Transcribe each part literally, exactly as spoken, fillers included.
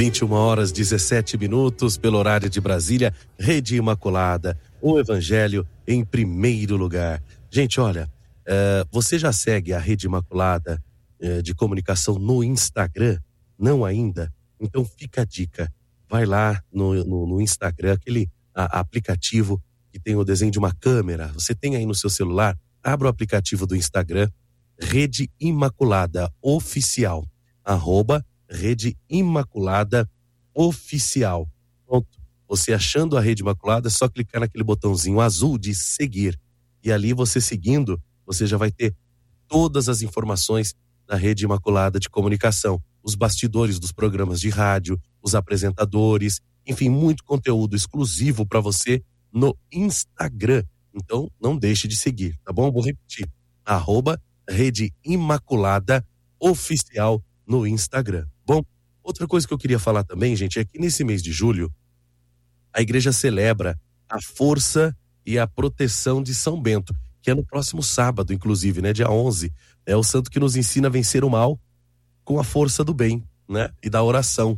vinte e uma horas, dezessete minutos, pelo horário de Brasília, Rede Imaculada, o Evangelho em primeiro lugar. Gente, olha, uh, você já segue a Rede Imaculada uh, de comunicação no Instagram? Não ainda? Então fica a dica, vai lá no, no, no Instagram, aquele a, aplicativo que tem o desenho de uma câmera, você tem aí no seu celular, abra o aplicativo do Instagram, Rede Imaculada Oficial, arroba Rede Imaculada Oficial. Pronto, você achando a Rede Imaculada, é só clicar naquele botãozinho azul de seguir. E ali você seguindo, você já vai ter todas as informações da Rede Imaculada de comunicação. Os bastidores dos programas de rádio, os apresentadores, enfim, muito conteúdo exclusivo para você no Instagram. Então, não deixe de seguir, tá bom? Vou repetir, arroba Rede Imaculada Oficial no Instagram. Bom, outra coisa que eu queria falar também, gente, é que nesse mês de julho, a igreja celebra a força e a proteção de São Bento, que é no próximo sábado, inclusive, né, dia onze. É o santo que nos ensina a vencer o mal com a força do bem, né, e da oração.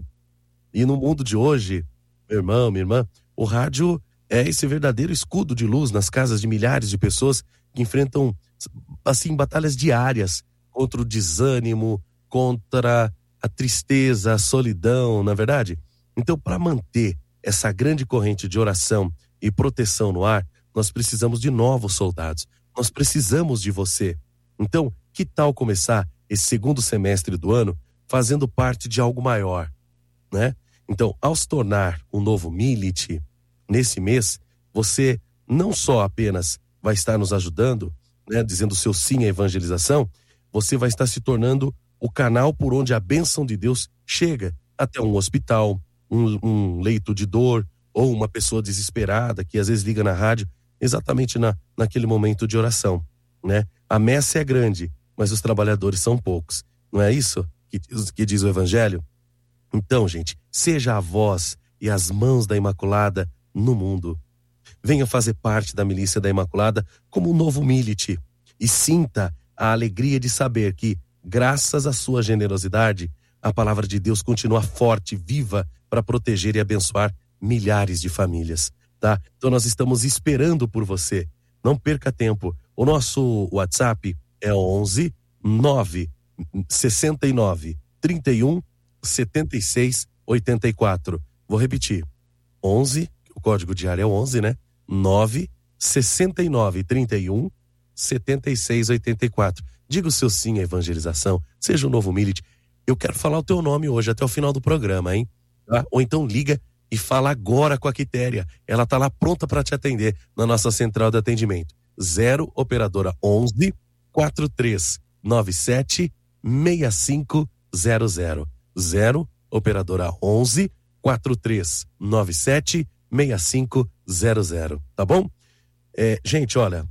E no mundo de hoje, meu irmão, minha irmã, o rádio é esse verdadeiro escudo de luz nas casas de milhares de pessoas que enfrentam, assim, batalhas diárias contra o desânimo, contra a tristeza, a solidão, na verdade? Então, para manter essa grande corrente de oração e proteção no ar, nós precisamos de novos soldados. Nós precisamos de você. Então, que tal começar esse segundo semestre do ano fazendo parte de algo maior, né? Então, ao se tornar um novo Milite, nesse mês, você não só apenas vai estar nos ajudando, né, dizendo seu sim à evangelização, você vai estar se tornando o canal por onde a bênção de Deus chega até um hospital, um, um leito de dor, ou uma pessoa desesperada que às vezes liga na rádio, exatamente na, naquele momento de oração, né? A messe é grande, mas os trabalhadores são poucos. Não é isso que, que diz o Evangelho? Então, gente, seja a voz e as mãos da Imaculada no mundo. Venha fazer parte da milícia da Imaculada como um novo Milite e sinta a alegria de saber que, graças à sua generosidade, a palavra de Deus continua forte, viva, para proteger e abençoar milhares de famílias, tá? Então nós estamos esperando por você. Não perca tempo. O nosso WhatsApp é onze nove sessenta e nove trinta e um setenta e seis oitenta e quatro. Vou repetir. onze, o código de área é onze, né? nove sessenta e nove trinta e um setenta e seis oitenta e quatro. Diga o seu sim à evangelização. Seja um novo Milite. Eu quero falar o teu nome hoje até o final do programa, hein? Tá? Ou então liga e fala agora com a Quitéria. Ela tá lá pronta para te atender na nossa central de atendimento. zero operadora onze quatro três nove sete seis cinco zero zero. zero operadora onze quatro três nove sete seis cinco zero zero. Tá bom? É, gente, olha,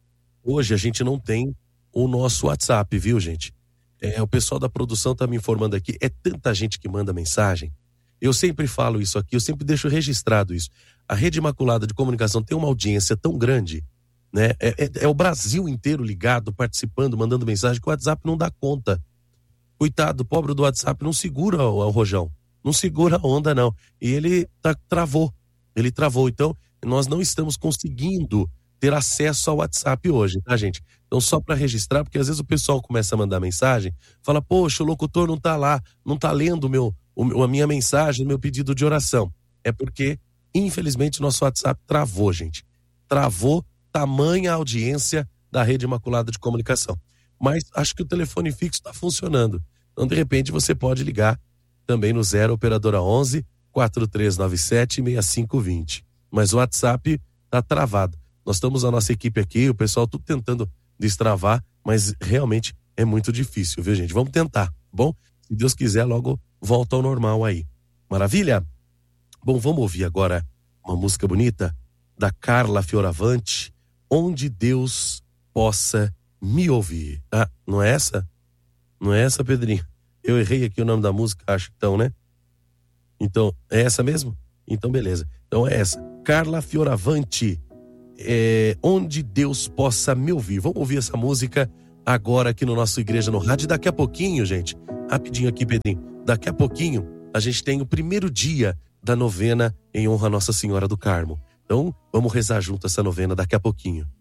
hoje a gente não tem o nosso WhatsApp, viu, gente? É, o pessoal da produção tá me informando aqui, é tanta gente que manda mensagem. Eu sempre falo isso aqui, eu sempre deixo registrado isso. A Rede Imaculada de Comunicação tem uma audiência tão grande, né? É, é, é o Brasil inteiro ligado, participando, mandando mensagem, que o WhatsApp não dá conta. Coitado, o pobre do WhatsApp não segura o, o rojão, não segura a onda, não. E ele tá, travou, ele travou. Então, nós não estamos conseguindo ter acesso ao WhatsApp hoje, tá, gente? Então, só para registrar, porque às vezes o pessoal começa a mandar mensagem, fala, poxa, o locutor não tá lá, não tá lendo o meu, o, a minha mensagem, o meu pedido de oração. É porque, infelizmente, o nosso WhatsApp travou, gente. Travou, tamanha audiência da Rede Imaculada de Comunicação. Mas acho que o telefone fixo está funcionando. Então, de repente, você pode ligar também no zero operadora onze quatro três nove sete seis cinco dois zero. Mas o WhatsApp tá travado. Nós estamos, a nossa equipe aqui, o pessoal tudo tentando destravar, mas realmente é muito difícil, viu, gente? Vamos tentar, bom? Se Deus quiser, logo volta ao normal aí. Maravilha? Bom, vamos ouvir agora uma música bonita da Carla Fioravante, Onde Deus Possa Me Ouvir. Ah, não é essa? Não é essa, Pedrinho? Eu errei aqui o nome da música, acho então, né? Então, é essa mesmo? Então, beleza. Então é essa. Carla Fioravante, é, Onde Deus Possa Me Ouvir. Vamos ouvir essa música agora aqui no nosso Igreja no Rádio. Daqui a pouquinho, gente, rapidinho aqui, Pedrinho, daqui a pouquinho a gente tem o primeiro dia da novena em honra a Nossa Senhora do Carmo. Então, vamos rezar junto essa novena daqui a pouquinho.